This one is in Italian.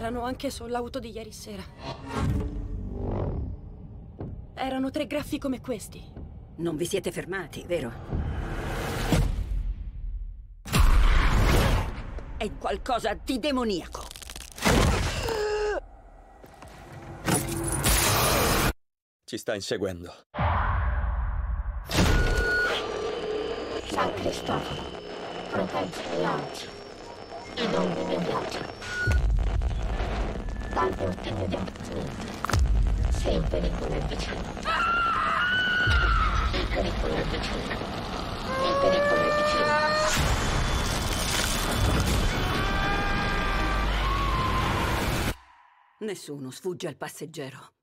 Erano anche sull'auto di ieri sera. Erano 3 graffi come questi. Non vi siete fermati, vero? È qualcosa di demoniaco. Ci sta inseguendo. San Cristoforo, protegge gli oggi, e non immediati. Dagli ultimi avvertimenti, se il pericolo è vicino. Il pericolo è vicino. Il pericolo è vicino. Nessuno sfugge al passeggero.